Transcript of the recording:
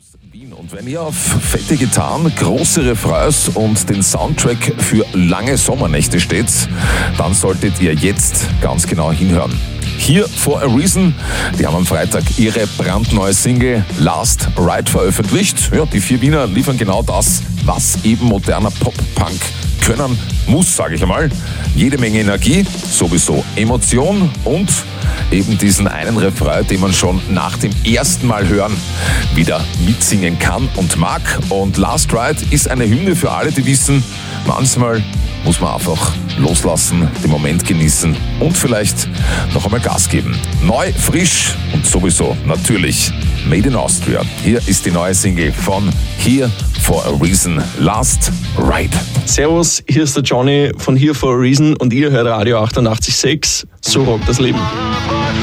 Wien. Und wenn ihr auf fette Gitarren, große Refrains und den Soundtrack für lange Sommernächte steht, dann solltet ihr jetzt ganz genau hinhören. Here for a Reason, die haben am Freitag ihre brandneue Single Last Ride veröffentlicht. Ja, die 4 Wiener liefern genau das, was eben moderner Pop-Punk können muss, sage ich einmal. Jede Menge Energie, sowieso Emotion und eben diesen einen Refrain, den man schon nach dem ersten Mal hören wieder mitsingen kann und mag. Und Last Ride ist eine Hymne für alle, die wissen, manchmal muss man einfach loslassen, den Moment genießen und vielleicht noch einmal Gas geben. Neu, frisch und sowieso natürlich Made in Austria. Hier ist die neue Single von Here for a Reason, Last Ride. Servus, hier ist der Johnny von Here for a Reason und ihr hört Radio 88.6. So rockt das Leben.